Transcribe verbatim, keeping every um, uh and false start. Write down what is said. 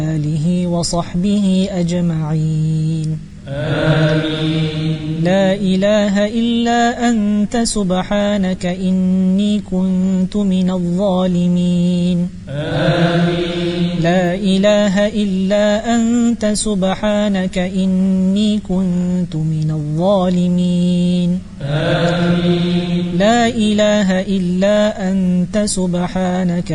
آله وصحبه أجمعين. آمين. لا إله إلا أنت سبحانك إني كنت من الظالمين. آمين. لا إله إلا أنت سبحانك إني كنت من الظالمين. آمين. لا إله إلا أنت سبحانك